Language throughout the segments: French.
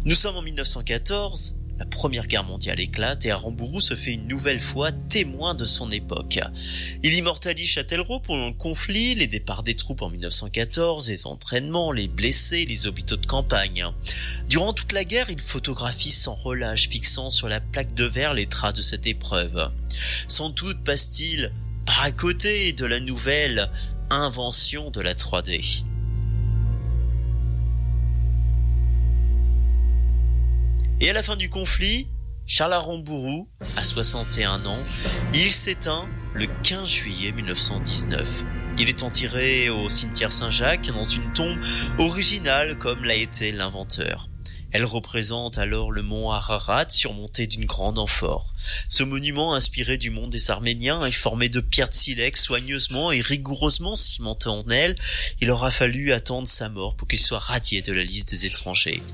Nous sommes en 1914, la Première Guerre mondiale éclate et Aramburu se fait une nouvelle fois témoin de son époque. Il immortalise Châtellerault pendant le conflit, les départs des troupes en 1914, les entraînements, les blessés, les hôpitaux de campagne. Durant toute la guerre, il photographie sans relâche, fixant sur la plaque de verre les traces de cette épreuve. Sans doute passe-t-il par à côté de la nouvelle invention de la 3D. Et à la fin du conflit, Charles Aramburu a 61 ans. Il s'éteint le 15 juillet 1919. Il est enterré au cimetière Saint-Jacques dans une tombe originale comme l'a été l'inventeur. Elle représente alors le mont Ararat surmonté d'une grande amphore. Ce monument inspiré du monde des Arméniens est formé de pierres de silex soigneusement et rigoureusement cimentées en elle. Il aura fallu attendre sa mort pour qu'il soit radié de la liste des étrangers.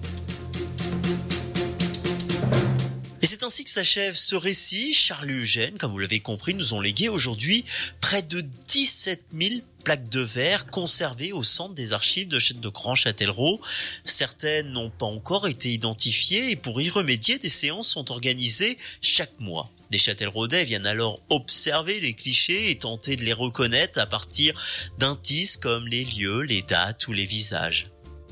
Et c'est ainsi que s'achève ce récit. Charles et Eugène, comme vous l'avez compris, nous ont légué aujourd'hui près de 17 000 plaques de verre conservées au centre des archives de Grand Châtellerault. Certaines n'ont pas encore été identifiées et pour y remédier, des séances sont organisées chaque mois. Des Châtelleraudais viennent alors observer les clichés et tenter de les reconnaître à partir d'indices comme les lieux, les dates ou les visages.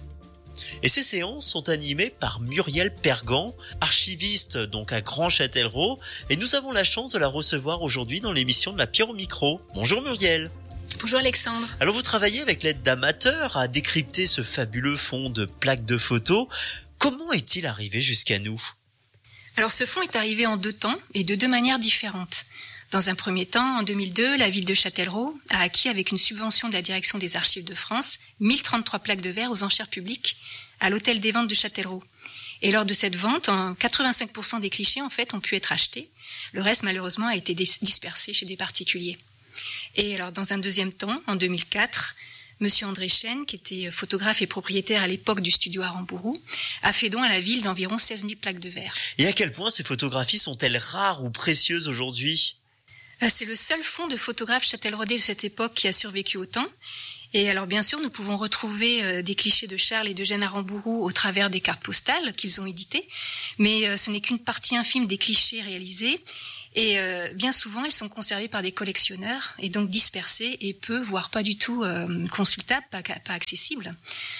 Et ces séances sont animées par Muriel Pergand, archiviste donc à Grand Châtellerault, et nous avons la chance de la recevoir aujourd'hui dans l'émission de La Pierre au micro. Bonjour Muriel. Bonjour Alexandre. Alors vous travaillez avec l'aide d'amateurs à décrypter ce fabuleux fonds de plaques de photos. Comment est-il arrivé jusqu'à nous ? Alors ce fonds est arrivé en 2 temps et de 2 manières différentes. Dans un premier temps, en 2002, la ville de Châtellerault a acquis avec une subvention de la direction des Archives de France 1033 plaques de verre aux enchères publiques à l'hôtel des ventes de Châtellerault. Et lors de cette vente, 85% des clichés en fait ont pu être achetés. Le reste malheureusement a été dispersé chez des particuliers. Et alors dans un deuxième temps, en 2004, Monsieur André Chêne, qui était photographe et propriétaire à l'époque du studio Aramburu, a fait don à la ville d'environ 16 000 plaques de verre. Et à quel point ces photographies sont-elles rares ou précieuses aujourd'hui ? C'est le seul fonds de photographes châtelleraudais de cette époque qui a survécu au temps. Et alors bien sûr, nous pouvons retrouver des clichés de Charles et d'Eugène Aramburu au travers des cartes postales qu'ils ont éditées, mais ce n'est qu'une partie infime des clichés réalisés. Et bien souvent, ils sont conservés par des collectionneurs et donc dispersés et peu, voire pas du tout consultables, pas accessibles.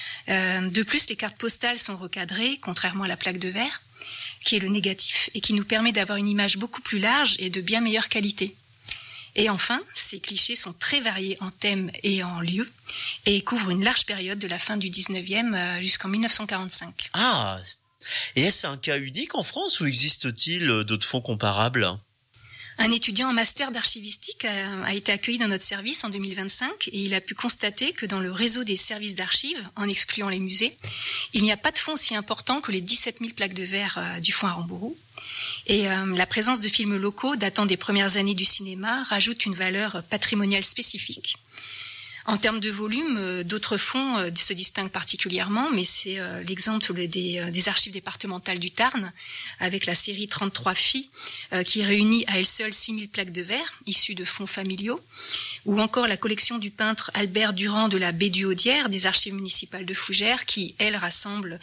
De plus, les cartes postales sont recadrées, contrairement à la plaque de verre, qui est le négatif et qui nous permet d'avoir une image beaucoup plus large et de bien meilleure qualité. Et enfin, ces clichés sont très variés en thèmes et en lieux et couvrent une large période de la fin du 19e jusqu'en 1945. Ah, et est-ce un cas unique en France ou existe-t-il d'autres fonds comparables ? Un étudiant en master d'archivistique a été accueilli dans notre service en 2025 et il a pu constater que dans le réseau des services d'archives, en excluant les musées, il n'y a pas de fonds aussi important que les 17 000 plaques de verre du fonds Aramburu. Et la présence de films locaux datant des premières années du cinéma rajoute une valeur patrimoniale spécifique. En termes de volume, d'autres fonds se distinguent particulièrement, mais c'est l'exemple des archives départementales du Tarn, avec la série 33 filles, qui réunit à elle seule 6 000 plaques de verre, issues de fonds familiaux, ou encore la collection du peintre Albert Durand de la Baie du Audière, des archives municipales de Fougères, qui, elle, rassemble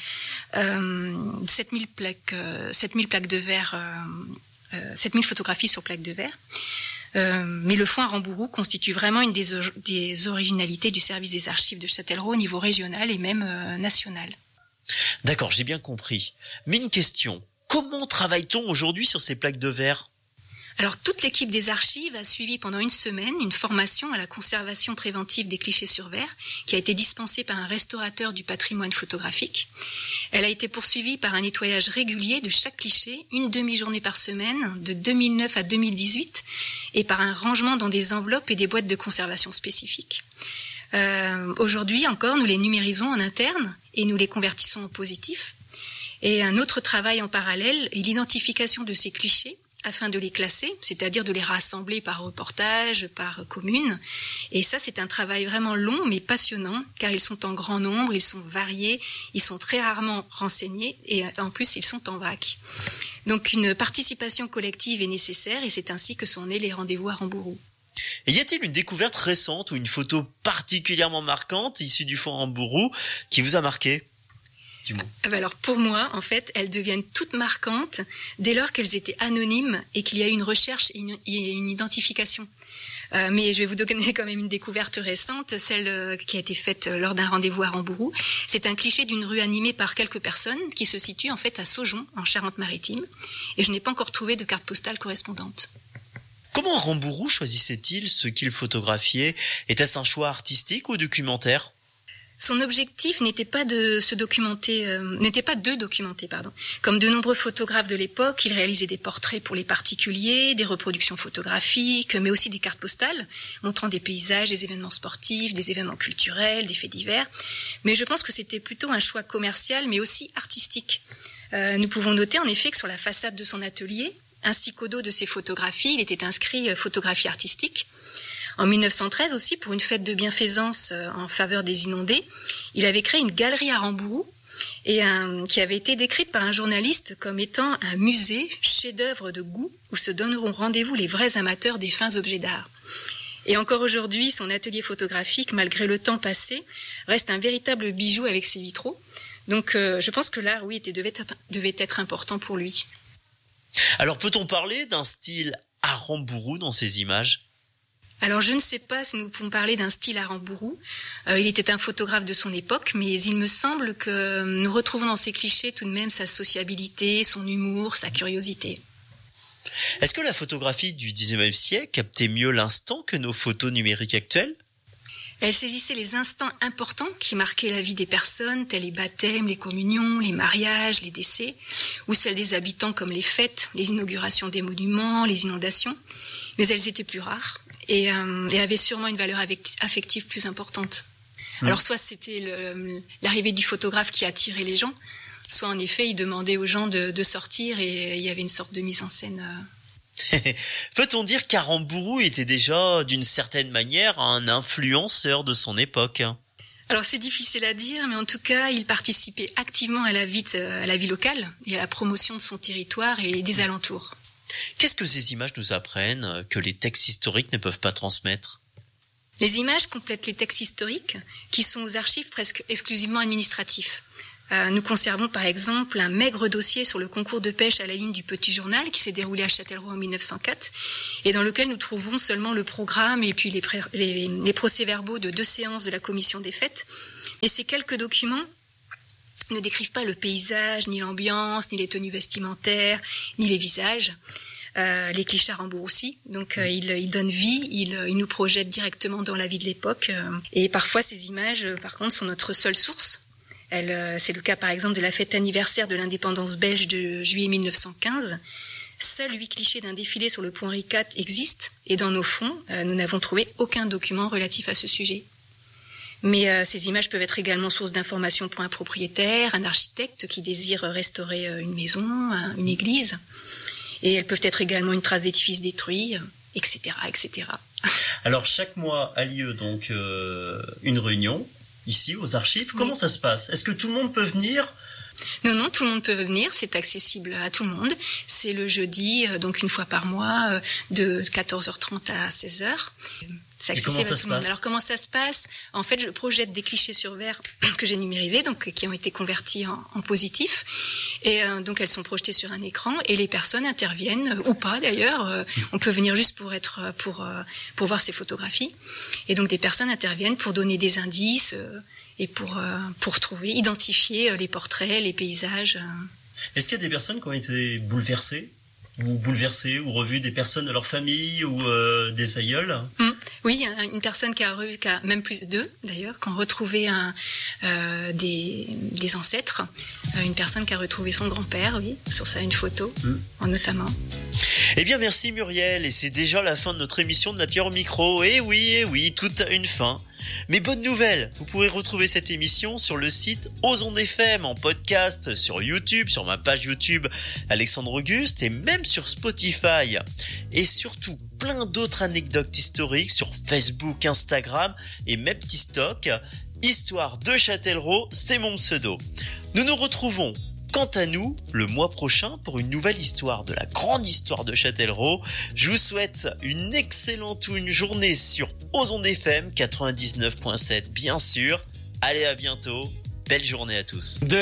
7 000 plaques de verre, 7 000 photographies sur plaques de verre. Mais le fonds Aramburu constitue vraiment une des originalités du service des archives de Châtellerault au niveau régional et même national. D'accord, j'ai bien compris. Mais une question, comment travaille-t-on aujourd'hui sur ces plaques de verre ? Alors, toute l'équipe des archives a suivi pendant une semaine une formation à la conservation préventive des clichés sur verre qui a été dispensée par un restaurateur du patrimoine photographique. Elle a été poursuivie par un nettoyage régulier de chaque cliché, une demi-journée par semaine, de 2009 à 2018, et par un rangement dans des enveloppes et des boîtes de conservation spécifiques. Aujourd'hui encore, nous les numérisons en interne et nous les convertissons en positif. Et un autre travail en parallèle est l'identification de ces clichés afin de les classer, c'est-à-dire de les rassembler par reportage, par commune. Et ça, c'est un travail vraiment long, mais passionnant, car ils sont en grand nombre, ils sont variés, ils sont très rarement renseignés, et en plus, ils sont en vrac. Donc, une participation collective est nécessaire, et c'est ainsi que sont nés les rendez-vous Aramburu. Et y a-t-il une découverte récente ou une photo particulièrement marquante issue du fonds Aramburu qui vous a marqué ? dis-moi. Alors pour moi, en fait, elles deviennent toutes marquantes dès lors qu'elles étaient anonymes et qu'il y a eu une recherche et une identification. Mais je vais vous donner quand même une découverte récente, celle qui a été faite lors d'un rendez-vous à Rambourou. C'est un cliché d'une rue animée par quelques personnes qui se situe en fait à Saujon, en Charente-Maritime. Et je n'ai pas encore trouvé de carte postale correspondante. Comment Rambourou choisissait-il ce qu'il photographiait? Était-ce un choix artistique ou documentaire? Son objectif n'était pas de documenter. Comme de nombreux photographes de l'époque, il réalisait des portraits pour les particuliers, des reproductions photographiques, mais aussi des cartes postales montrant des paysages, des événements sportifs, des événements culturels, des faits divers. Mais je pense que c'était plutôt un choix commercial, mais aussi artistique. Nous pouvons noter en effet que sur la façade de son atelier, ainsi qu'au dos de ses photographies, il était inscrit photographie artistique. En 1913 aussi, pour une fête de bienfaisance en faveur des inondés, il avait créé une galerie à Rambourou qui avait été décrite par un journaliste comme étant un musée, chef-d'œuvre de goût, où se donneront rendez-vous les vrais amateurs des fins objets d'art. Et encore aujourd'hui, son atelier photographique, malgré le temps passé, reste un véritable bijou avec ses vitraux. Donc je pense que l'art, oui, devait être important pour lui. Alors peut-on parler d'un style à Rambourou dans ces images ? Alors je ne sais pas si nous pouvons parler d'un style à Rambourou. Il était un photographe de son époque, mais il me semble que nous retrouvons dans ses clichés tout de même sa sociabilité, son humour, sa curiosité. Est-ce que la photographie du XIXe siècle captait mieux l'instant que nos photos numériques actuelles ? Elle saisissait les instants importants qui marquaient la vie des personnes, tels les baptêmes, les communions, les mariages, les décès, ou celles des habitants comme les fêtes, les inaugurations des monuments, les inondations. Mais elles étaient plus rares et avaient sûrement une valeur affective plus importante. Alors soit c'était l'arrivée du photographe qui attirait les gens, soit en effet il demandait aux gens de sortir et il y avait une sorte de mise en scène. Peut-on dire qu'Arambourou était déjà, d'une certaine manière, un influenceur de son époque ? Alors c'est difficile à dire, mais en tout cas, il participait activement à la vie locale et à la promotion de son territoire et des alentours. Qu'est-ce que ces images nous apprennent que les textes historiques ne peuvent pas transmettre ? Les images complètent les textes historiques qui sont aux archives presque exclusivement administratifs. Nous conservons par exemple un maigre dossier sur le concours de pêche à la ligne du Petit Journal qui s'est déroulé à Châtellerault en 1904 et dans lequel nous trouvons seulement le programme et puis les procès-verbaux de 2 séances de la commission des fêtes. Et ces quelques documents ne décrivent pas le paysage, ni l'ambiance, ni les tenues vestimentaires, ni les visages. Les clichés à Rambourou aussi. Donc il donne vie, il nous projette directement dans la vie de l'époque. Et parfois ces images, par contre, sont notre seule source. C'est le cas par exemple de la fête anniversaire de l'indépendance belge de juillet 1915. Seuls 8 clichés d'un défilé sur le pont Henri IV existent et dans nos fonds, nous n'avons trouvé aucun document relatif à ce sujet. Mais ces images peuvent être également source d'informations pour un propriétaire, un architecte qui désire restaurer une maison, une église. Et elles peuvent être également une trace d'édifice détruit, etc., etc. Alors chaque mois a lieu donc une réunion ici aux archives. Oui. Comment ça se passe ? Est-ce que tout le monde peut venir ? Non, tout le monde peut venir, c'est accessible à tout le monde. C'est le jeudi, donc une fois par mois, de 14h30 à 16h. C'est accessible à tout le monde. Alors comment ça se passe ? En fait, je projette des clichés sur verre que j'ai numérisés, donc qui ont été convertis en positif. Et donc elles sont projetées sur un écran et les personnes interviennent, ou pas d'ailleurs. On peut venir juste pour voir ces photographies. Et donc des personnes interviennent pour donner des indices et pour identifier les portraits, les paysages. Est-ce qu'il y a des personnes qui ont été bouleversées ou revues des personnes de leur famille ou des aïeuls ? Oui, il y a une personne qui a même plus deux d'ailleurs, qui ont retrouvé des ancêtres. Une personne qui a retrouvé son grand-père, oui, sur ça une photo, notamment. Eh bien merci Muriel, et c'est déjà la fin de notre émission de La Pierre au micro. Eh oui, tout a une fin. Mais bonne nouvelle, vous pourrez retrouver cette émission sur le site Aux Ondes FM, en podcast, sur YouTube, sur ma page YouTube Alexandre Auguste, et même sur Spotify. Et surtout, plein d'autres anecdotes historiques sur Facebook, Instagram et mes petits stocks. Histoire de Châtellerault, c'est mon pseudo. Nous nous retrouvons quant à nous, le mois prochain, pour une nouvelle histoire de la grande histoire de Châtellerault. Je vous souhaite une excellente journée sur Aux Ondes FM 99.7, bien sûr. Allez, à bientôt. Belle journée à tous.